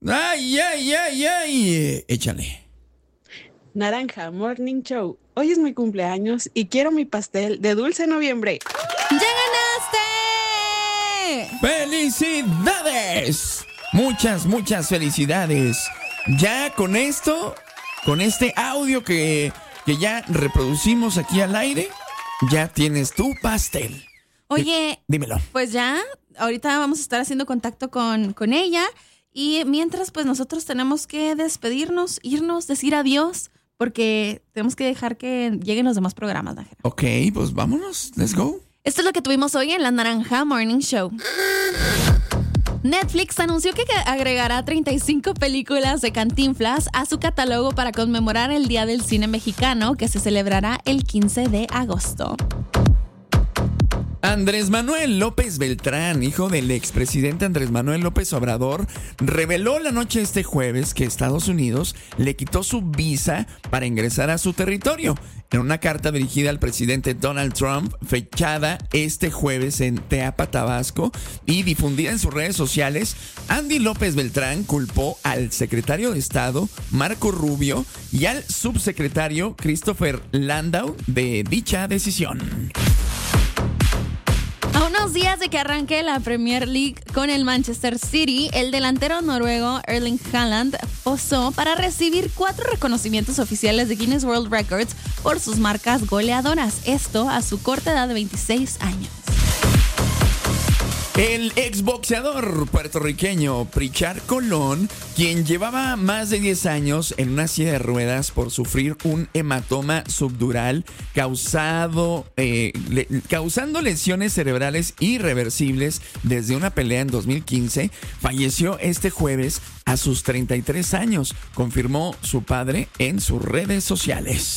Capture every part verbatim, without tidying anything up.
Ay, ay, ay, ay. Échale. Naranja Morning Show. Hoy es mi cumpleaños y quiero mi pastel de dulce noviembre. ¡Ya ganaste! ¡Felicidades! Muchas, muchas felicidades. Ya con esto, con este audio que, que ya reproducimos aquí al aire, ya tienes tu pastel. Oye, dímelo. Pues ya, ahorita vamos a estar haciendo contacto con, con ella. Y mientras, pues nosotros tenemos que despedirnos, irnos, decir adiós, porque tenemos que dejar que lleguen los demás programas, Nájera. Ok, pues vámonos, let's go. Esto es lo que tuvimos hoy en la Naranja Morning Show. Netflix anunció que agregará treinta y cinco películas de Cantinflas a su catálogo para conmemorar el Día del Cine Mexicano, que se celebrará el quince de agosto. Andrés Manuel López Beltrán, hijo del expresidente Andrés Manuel López Obrador, reveló la noche de este jueves que Estados Unidos le quitó su visa para ingresar a su territorio. En una carta dirigida al presidente Donald Trump, fechada este jueves en Teapa, Tabasco, y difundida en sus redes sociales, Andy López Beltrán culpó al secretario de Estado, Marco Rubio, y al subsecretario Christopher Landau de dicha decisión. A unos días de que arranque la Premier League con el Manchester City, el delantero noruego Erling Haaland posó para recibir cuatro reconocimientos oficiales de Guinness World Records por sus marcas goleadoras. Esto a su corta edad de veintiséis años. El exboxeador puertorriqueño Pritchard Colón, quien llevaba más de diez años en una silla de ruedas por sufrir un hematoma subdural causado, eh, le, causando lesiones cerebrales irreversibles desde una pelea en dos mil quince, falleció este jueves a sus treinta y tres años, confirmó su padre en sus redes sociales.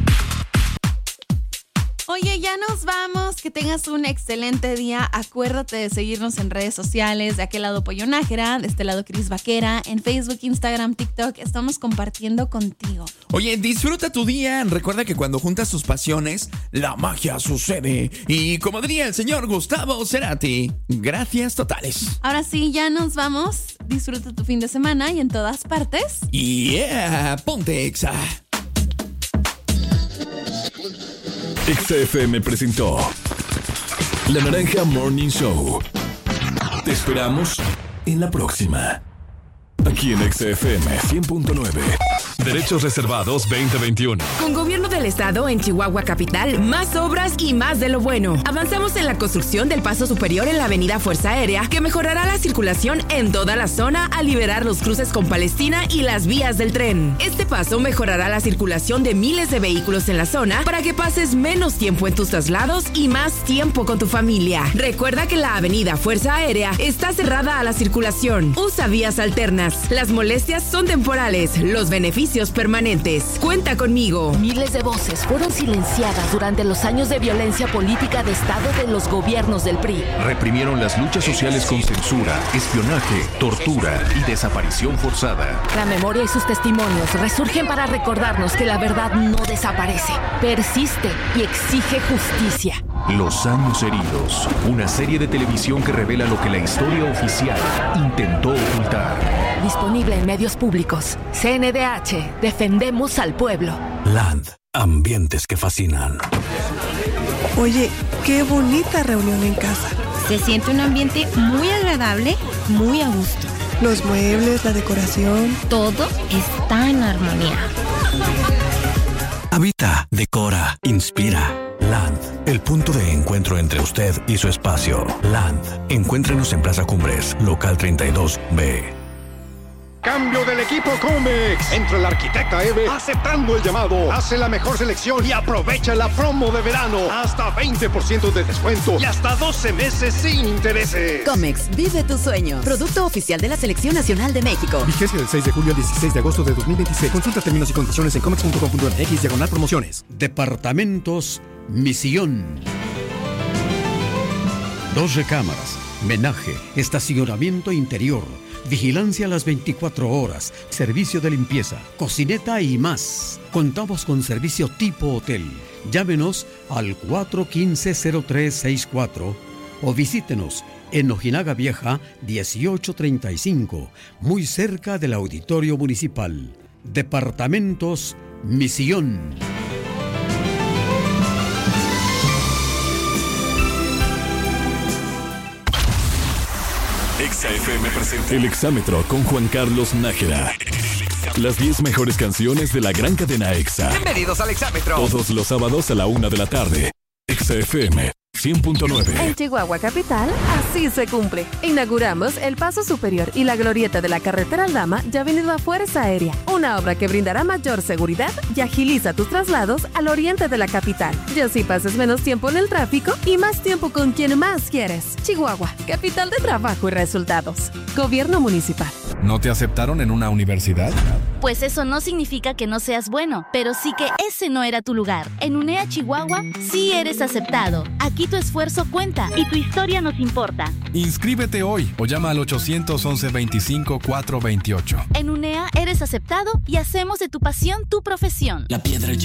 Oye, ya nos vamos. Que tengas un excelente día. Acuérdate de seguirnos en redes sociales. De aquel lado Pollo Nájera, de este lado Cris Vaquera. En Facebook, Instagram, TikTok. Estamos compartiendo contigo. Oye, disfruta tu día. Recuerda que cuando juntas tus pasiones, la magia sucede. Y como diría el señor Gustavo Cerati, gracias totales. Ahora sí, ya nos vamos. Disfruta tu fin de semana y en todas partes. Yeah, ponte Exa. Exa F M presentó La Naranja Morning Show. Te esperamos en la próxima. Aquí en Exa F M cien punto nueve. Derechos reservados veinte veintiuno. Con Gobierno del Estado en Chihuahua Capital, más obras y más de lo bueno. Avanzamos en la construcción del paso superior en la avenida Fuerza Aérea, que mejorará la circulación en toda la zona al liberar los cruces con Palestina y las vías del tren. Este paso mejorará la circulación de miles de vehículos en la zona para que pases menos tiempo en tus traslados y más tiempo con tu familia. Recuerda que la avenida Fuerza Aérea está cerrada a la circulación. Usa vías alternas. Las molestias son temporales, los beneficios permanentes. Cuenta conmigo. Miles de voces fueron silenciadas durante los años de violencia política de Estado de los gobiernos del P R I. Reprimieron las luchas sociales con censura, espionaje, tortura y desaparición forzada. La memoria y sus testimonios resurgen para recordarnos que la verdad no desaparece, persiste y exige justicia. Los años heridos, una serie de televisión que revela lo que la historia oficial intentó ocultar. Disponible en medios públicos. C N D H, defendemos al pueblo. Land, ambientes que fascinan. Oye, qué bonita reunión en casa. Se siente un ambiente muy agradable, muy a gusto. Los muebles, la decoración. Todo está en armonía. Habita, decora, inspira. Land, el punto de encuentro entre usted y su espacio. Land, encuéntrenos en Plaza Cumbres, local treinta y dos B. Cambio del equipo Comex. Entra la arquitecta Eve aceptando el llamado. Hace la mejor selección y aprovecha la promo de verano. Hasta veinte por ciento de descuento y hasta doce meses sin intereses. Comex, vive tus sueños. Producto oficial de la Selección Nacional de México. Vigencia del seis de julio al dieciséis de agosto de dos mil veintiséis. Consulta términos y condiciones en comex punto com punto m x diagonal promociones. Departamentos Misión. Dos recámaras, menaje, estacionamiento interior, vigilancia a las veinticuatro horas, servicio de limpieza, cocineta y más. Contamos con servicio tipo hotel. Llámenos al cuatro uno cinco, cero tres seis cuatro o visítenos en Ojinaga Vieja dieciocho treinta y cinco, muy cerca del Auditorio Municipal. Departamentos Misión. Exa F M presenta El Exámetro con Juan Carlos Nájera. Las diez mejores canciones de la gran cadena Exa. Bienvenidos al Exámetro. Todos los sábados a la una de la tarde. Exa F M cien punto nueve. En Chihuahua Capital, así se cumple. Inauguramos el Paso Superior y la glorieta de la carretera Aldama ya Avenida Fuerza Aérea, una obra que brindará mayor seguridad y agiliza tus traslados al oriente de la capital. Y así pases menos tiempo en el tráfico y más tiempo con quien más quieres. Chihuahua, capital de trabajo y resultados. Gobierno Municipal. ¿No te aceptaron en una universidad? Pues eso no significa que no seas bueno, pero sí que ese no era tu lugar. En UNEA Chihuahua sí eres aceptado. Aquí tu esfuerzo cuenta y tu historia nos importa. Inscríbete hoy o llama al ochocientos once veinticinco cuatrocientos veintiocho. En UNEA eres aceptado y hacemos de tu pasión tu profesión. La piedra